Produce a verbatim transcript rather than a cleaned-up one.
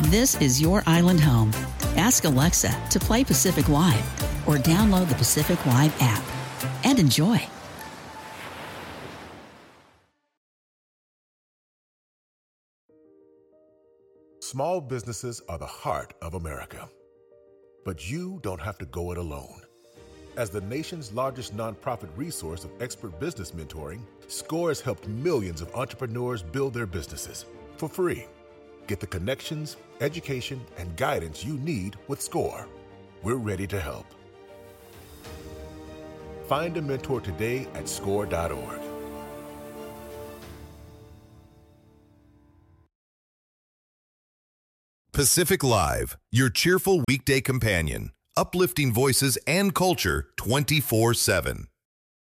This is your island home. Ask Alexa to play Pacific Live or download the Pacific Live app and enjoy. Small businesses are the heart of America. But you don't have to go it alone. As the nation's largest nonprofit resource of expert business mentoring, SCORE has helped millions of entrepreneurs build their businesses for free. Get the connections, education, and guidance you need with SCORE. We're ready to help. Find a mentor today at score dot org. Pacific Live, your cheerful weekday companion, uplifting voices and culture twenty-four seven.